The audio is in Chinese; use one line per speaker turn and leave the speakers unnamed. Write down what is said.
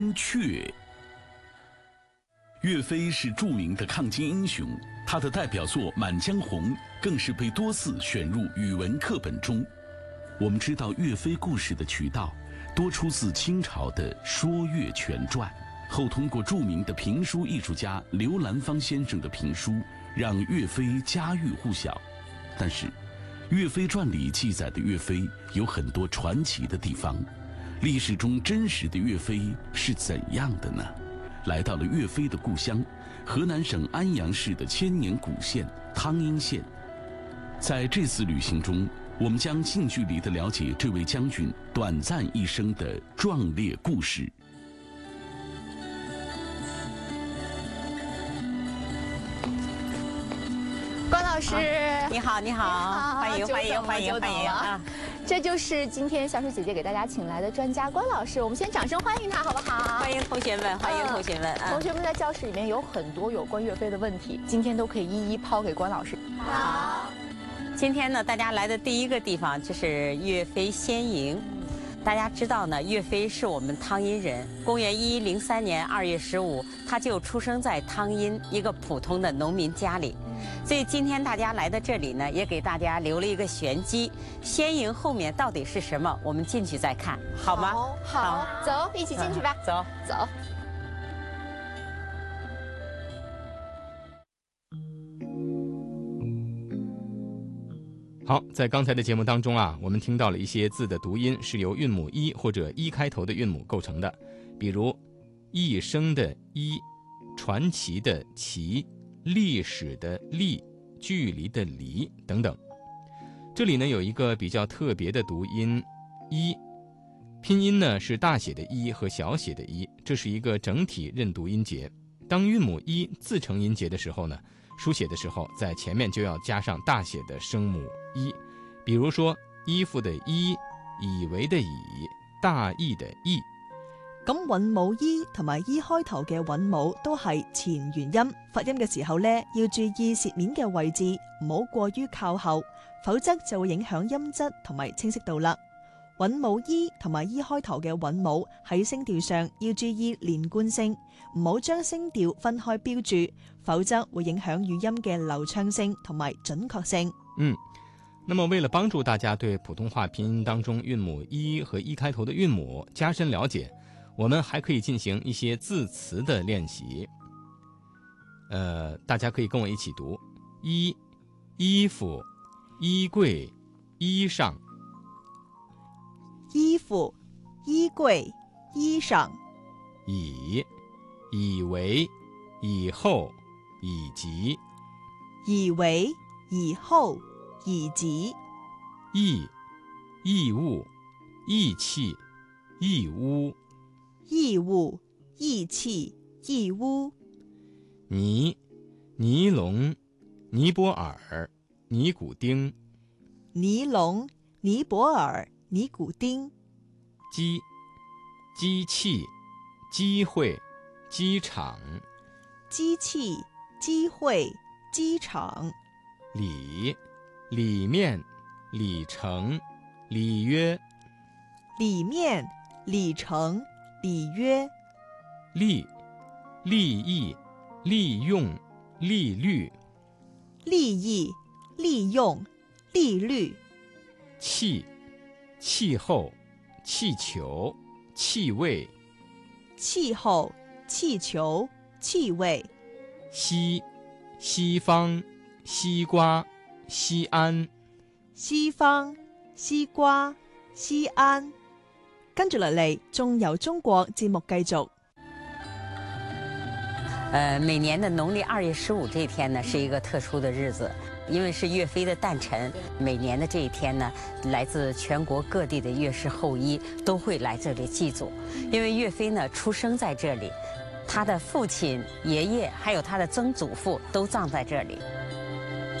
雀。岳飞是著名的抗金英雄，他的代表作《满江红》更是被多次选入语文课本中。我们知道岳飞故事的渠道多出自清朝的《说岳全传》，后通过著名的评书艺术家刘兰芳先生的评书，让岳飞家喻户晓。但是，《岳飞传》里记载的岳飞有很多传奇的地方，历史中真实的岳飞是怎样的呢？来到了岳飞的故乡，河南省安阳市的千年古县汤阴县。在这次旅行中，我们将近距离地了解这位将军短暂一生的壮烈故事。
关老师，
你好，你好，欢迎欢迎欢迎欢迎啊！
这就是今天小水姐姐给大家请来的专家关老师，我们先掌声欢迎他，好不好？
欢迎同学们，欢迎同学们。
同学们在教室里面有很多有关岳飞的问题，今天都可以一一抛给关老师。
好。今天呢，大家来的第一个地方就是岳飞先营。大家知道呢，岳飞是我们汤阴人。公元1103年2月15，他就出生在汤阴一个普通的农民家里。所以今天大家来到这里呢，也给大家留了一个玄机。先营后面到底是什么？我们进去再看，好吗？
好，走，一起进去吧。
走。
好，在刚才的节目当中啊，我们听到了一些字的读音是由韵母一或者一开头的韵母构成的，比如一生的一、传奇的奇、历史的历、距离的离等等。这里呢有一个比较特别的读音一，拼音呢是大写的一和小写的一，这是一个整体认读音节。当韵母一自成音节的时候呢，书写的时候在前面就要加上大写的声母一，比如说衣服的衣、以為的以、大意的意。
咁韻母衣同埋衣開頭嘅韻母都係前元音，發音嘅時候呢，要注意舌面嘅位置，唔好過於靠後，否則就會影響音質同埋清晰度啦。韻母衣同埋衣開頭嘅韻母喺聲調上要注意連貫性，唔好將聲調分開標注，否則會影響語音嘅流暢性同埋準確性。
那麼為了幫助大家對普通話拼音當中韻母一和一開頭的韻母加深了解，我們還可以進行一些字詞的練習。大家可以跟我一起讀：衣、衣服、衣櫃、衣裳。
衣服、衣櫃、衣裳。
以、以為、以後、以及。
以為、以後、以及。
義、義物、義氣、義污。
義物、義氣、義污。
尼、尼龍、尼泊爾、尼古丁。
尼龍、尼泊爾、尼古丁。
機、機器、機會、機場。
機器、機會、機場。
里、里面、里程、里約。
里面、里程、里約。
利、利益、利用、利率。
利益、利用、利率。
氣、氣候、氣球、氣味。
氣候、氣球、氣味。
西、西方、西瓜、西安。
西方、西瓜、西安。跟住落嚟，仲由中國節目繼續。
每年的農曆2月15這一天呢，是一個特殊的日子，因為是岳飛的誕辰。每年的這一天呢，來自全國各地的岳氏後裔都會來這裡祭祖，因為岳飛呢出生在這裡，他的父親、爺爺還有他的曾祖父都葬在這裡。